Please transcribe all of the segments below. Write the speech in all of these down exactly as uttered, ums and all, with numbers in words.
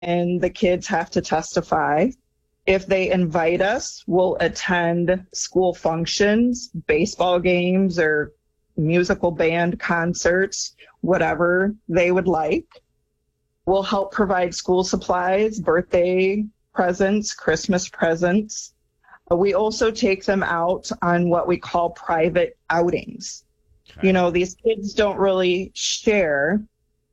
and the kids have to testify. If they invite us, we'll attend school functions, baseball games, or musical band concerts, whatever they would like. We'll help provide school supplies, birthday presents, Christmas presents. We also take them out on what we call private outings. Okay. You know, these kids don't really share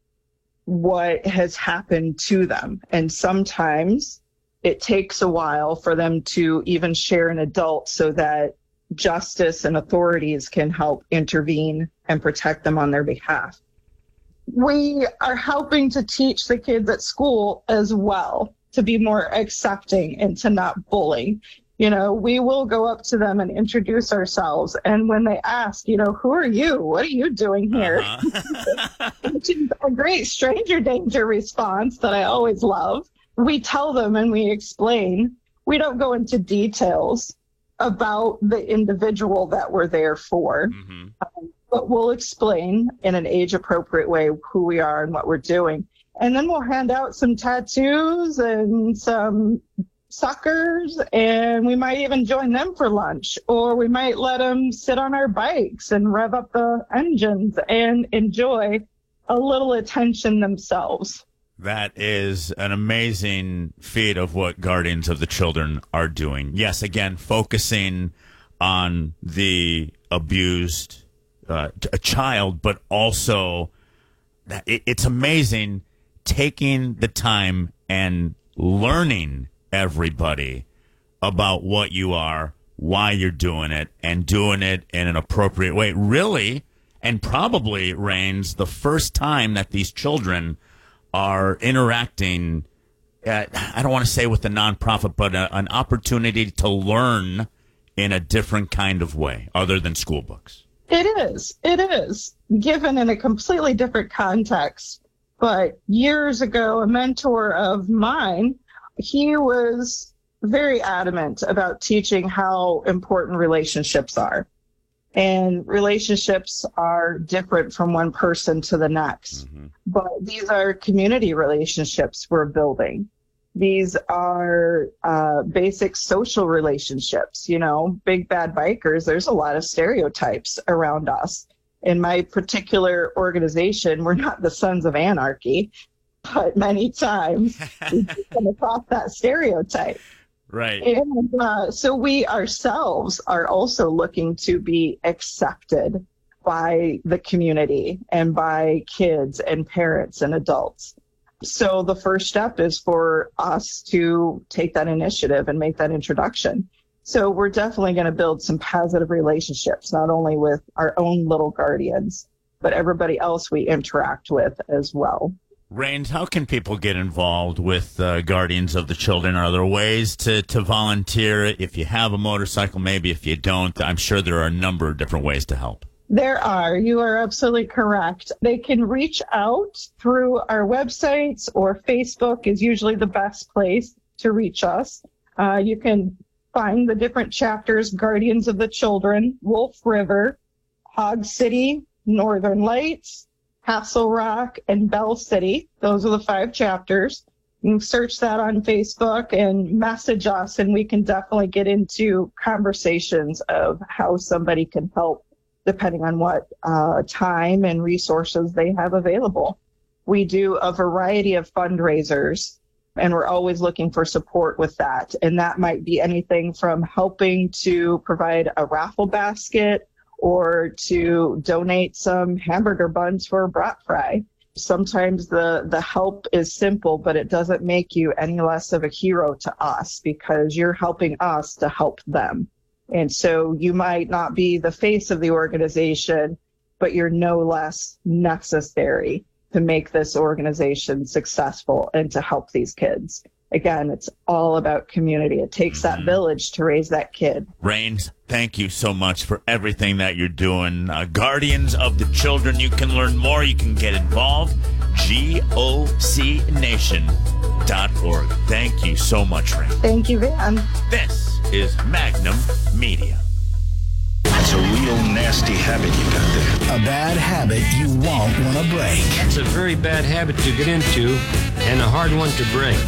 what has happened to them. And sometimes it takes a while for them to even share an adult so that justice and authorities can help intervene and protect them on their behalf. We are helping to teach the kids at school as well to be more accepting and to not bully. You know, we will go up to them and introduce ourselves. And when they ask, you know, who are you? What are you doing here? Uh-huh. Which is a great stranger danger response that I always love. We tell them and we explain. We don't go into details about the individual that we're there for. Mm-hmm. Um, but we'll explain in an age-appropriate way who we are and what we're doing. And then we'll hand out some tattoos and some suckers, and we might even join them for lunch, or we might let them sit on our bikes and rev up the engines and enjoy a little attention themselves. That is an amazing feat of what Guardians of the Children are doing. Yes, again, focusing on the abused uh, a child, but also it, it's amazing taking the time and learning everybody about what you are, why you're doing it, and doing it in an appropriate way. Really, and probably, Rains, the first time that these children are interacting, uh, I don't want to say with the nonprofit, but a, an opportunity to learn in a different kind of way other than school books. It is. It is. Given in a completely different context. But years ago, a mentor of mine, he was very adamant about teaching how important relationships are. And relationships are different from one person to the next. Mm-hmm. But these are community relationships we're building. These are uh, basic social relationships. You know, big bad bikers, there's a lot of stereotypes around us. In my particular organization, we're not the Sons of Anarchy, but many times we come across that stereotype. Right. And uh, so we ourselves are also looking to be accepted by the community and by kids and parents and adults. So the first step is for us to take that initiative and make that introduction. So we're definitely going to build some positive relationships, not only with our own little guardians, but everybody else we interact with as well. Rains, how can people get involved with uh, Guardians of the Children? Are there ways to, to volunteer? If you have a motorcycle, maybe if you don't, I'm sure there are a number of different ways to help. There are. You are absolutely correct. They can reach out through our websites, or Facebook is usually the best place to reach us. Uh, you can find the different chapters: Guardians of the Children, Wolf River, Hog City, Northern Lights, Castle Rock, and Bell City. Those are the five chapters. You can search that on Facebook and message us, and we can definitely get into conversations of how somebody can help depending on what uh, time and resources they have available. We do a variety of fundraisers, and we're always looking for support with that. And that might be anything from helping to provide a raffle basket or to donate some hamburger buns for a brat fry. Sometimes the, the help is simple, but it doesn't make you any less of a hero to us because you're helping us to help them. And so you might not be the face of the organization, but you're no less necessary to make this organization successful and to help these kids. Again, it's all about community. It takes that village to raise that kid. Rains, thank you so much for everything that you're doing. Uh, Guardians of the Children, you can learn more. You can get involved. G O C Nation dot org. Thank you so much, Rain. Thank you, Van. This is Magnum Media. It's a real nasty habit you got there. A bad habit you won't want to break. It's a very bad habit to get into. and a hard one to break.